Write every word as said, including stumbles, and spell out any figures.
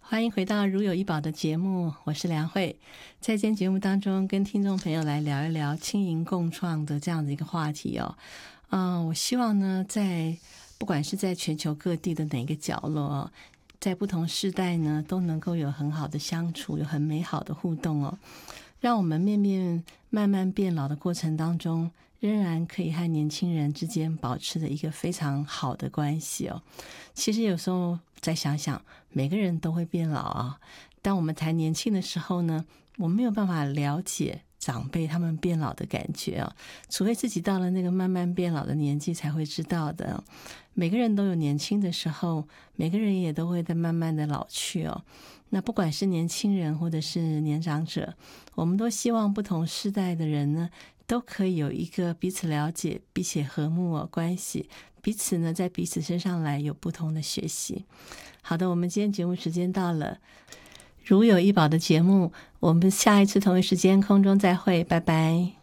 欢迎回到如有一宝的节目，我是梁慧。在今天节目当中跟听众朋友来聊一聊轻盈共创的这样的一个话题哦。嗯、呃，我希望呢在不管是在全球各地的哪个角落哦，在不同世代呢都能够有很好的相处，有很美好的互动哦，让我们面面慢慢变老的过程当中，仍然可以和年轻人之间保持着一个非常好的关系哦。其实有时候再想想，每个人都会变老啊。当我们才年轻的时候呢，我们没有办法了解长辈他们变老的感觉哦，除非自己到了那个慢慢变老的年纪才会知道的。每个人都有年轻的时候，每个人也都会在慢慢的老去哦。那不管是年轻人或者是年长者，我们都希望不同世代的人呢，都可以有一个彼此了解、彼此和睦哦关系，彼此呢在彼此身上来有不同的学习。好的，我们今天节目时间到了，如有一宝的节目，我们下一次同一时间空中再会，拜拜。